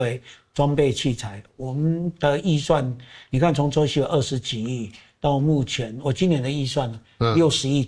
装备器材，我们的预算，你看从周期有20几亿，到目前我今年的预算60亿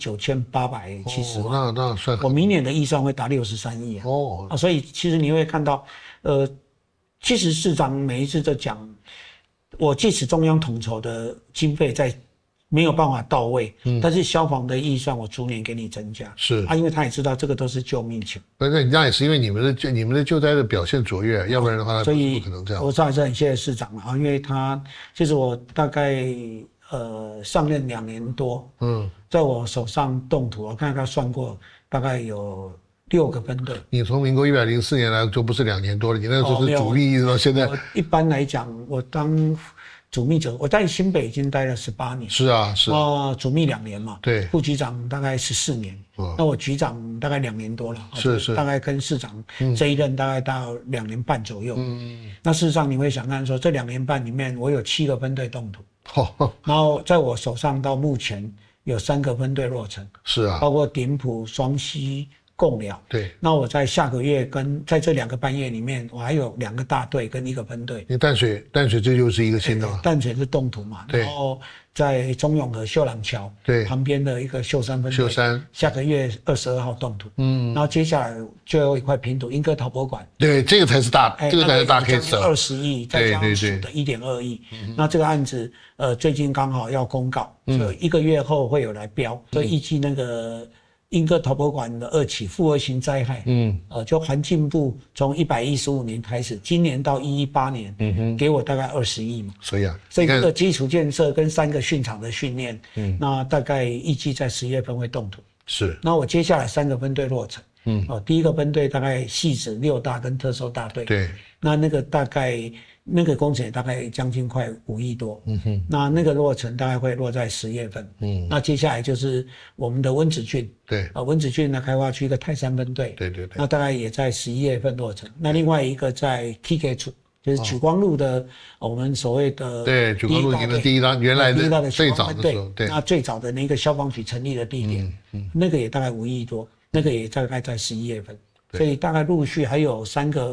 9870万， 那算我明年的预算会达63亿啊。所以其实你会看到，其实市长每一次都讲，我即使中央统筹的经费在没有办法到位，但是消防的预算我逐年给你增加， 是因为他也知道这个都是救命钱。 那也是因为你们的救灾的表现卓越，要不然的话， 所以不可能这样。 我还是很谢谢市长啊，因为他其实我大概上任2年多，在我手上动土，我看他算过，大概有6个分队。 你从民国104年来就不是2年多了，你那时候是主力一直到现在。 一般来讲，我当主秘者，我在新北已经待了18年。 是啊，是啊。 主秘2年嘛， 对。 副局长大概14年，那我局长大概2年多了， 是大概跟市长这一任大概到2年半左右。那事实上你会想看说，这2年半里面，我有7个分队动土，然后在我手上到目前有3个分队落成， 是啊， 包括顶埔、双溪、贡寮。 对， 那我在下个月在这2个半月里面，我还有2个大队跟1个分队。 你淡水这就是一个新的嘛？ 淡水是动土嘛，然后在中永和秀朗桥旁边的一个秀山分队，下个月22号动土。然后接下来最后一块平土莺歌陶博馆， 对，这个才是大 case， 20亿，再加上属的1.2亿。那这个案子最近刚好要公告，所以1个月后会有来标，所以预计那个莺歌陶博馆的2起复合型灾害，就环境部从115年开始，今年到118年，给我大概20亿嘛。 所以这个基础建设跟3个训场的训练，那大概预计在10月份会动土。 是。 那我接下来3个分队落成，第1个分队大概戏子6大跟特搜大队， 对， 那个大概。那个工程也大概将近快5亿多，那个落成大概会落在10月份，那接下来就是我们的温子俊， 对， 温子俊的开发区一个泰山分队， 对， 那大概也在11月份落成，那另外一个在 KK 处，就是莒光路的我们所谓的对莒光路的第一大原来的最早的时候， 对，那最早的那个消防局成立的地点，那个也大概5亿多，那个也大概在11月份，所以大概陆续还有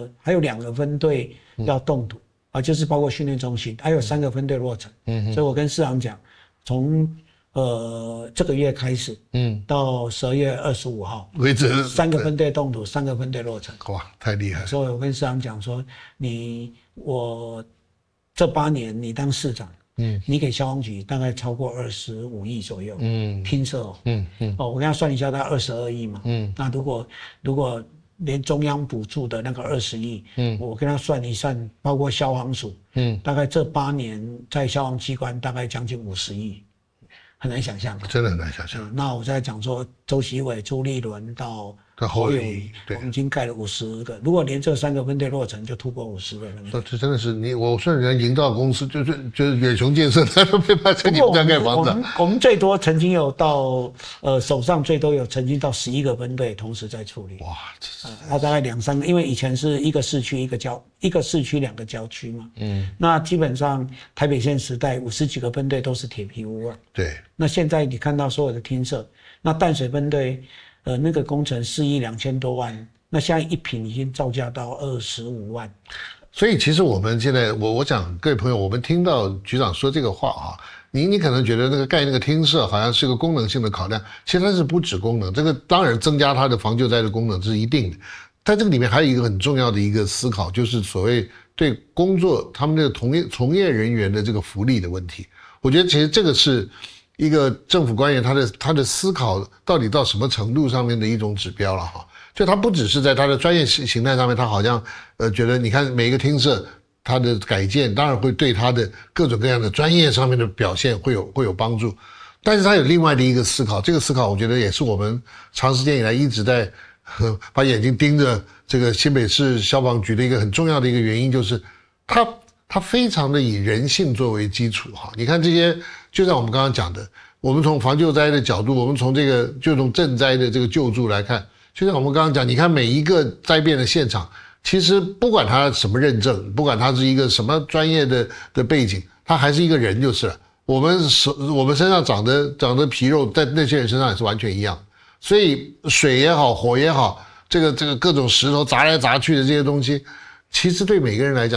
2个分队要动土。就是包括训练中心，还有3个分队落成。所以我跟市长讲，从这个月开始，到12月25号为止 ，3个分队动土，3个分队落成。 哇，太厉害了！ 所以我跟市长讲说，我这8年你当市长，你给消防局大概超过25亿左右，拼设我跟他算一下，大概22亿嘛，那如果连中央补助的那个20亿，我跟他算一算，包括消防署，大概这8年在消防机关大概将近50亿，很难想象， 真的很难想象。 那我在讲说，周习伟、朱立伦到侯友宜，我们已经盖了50个，如果连这3个分队落成，就突破50个分队。 这真的是我算人家营造公司，就是远雄建设，他都没办法跟你们家盖房子。 我们最多曾经有到手上最多有曾经到11个分队同时在处理。 哇， 大概2、3个，因为以前是一个市区一个市区2个郊区嘛。那基本上台北县时代50几个分队都是铁皮屋啊。 对。 那现在你看到所有的厅舍，那淡水分队那个工程4亿2千多万，那现在一坪已经造价到25万。 所以其实我们现在我讲各位朋友，我们听到局长说这个话你可能觉得那个盖那个厅舍好像是个功能性的考量，其实它是不止功能，这个当然增加它的防救灾的功能这是一定的，但这个里面还有一个很重要的一个思考，就是所谓对工作他们的从业人员的这个福利的问题。我觉得其实这个是一个政府官员他的思考到底到什么程度上面的一种指标了就他不只是在他的专业形态上面，他好像觉得你看每一个厅舍他的改建当然会对他的各种各样的专业上面的表现会有帮助，但是他有另外的一个思考，这个思考我觉得也是我们长时间以来一直在把眼睛盯着这个新北市消防局的一个很重要的一个原因，就是他非常的以人性作为基础你看这些，就像我们刚刚讲的，我们从防救灾的角度，我们从就从赈灾的这个救助来看，就像我们刚刚讲，你看每一个灾变的现场，其实不管他什么认证，不管他是一个什么专业的背景，他还是一个人就是了。我们身上长的皮肉，在那些人身上也是完全一样。所以水也好，火也好，这个各种石头砸来砸去的这些东西，其实对每个人来讲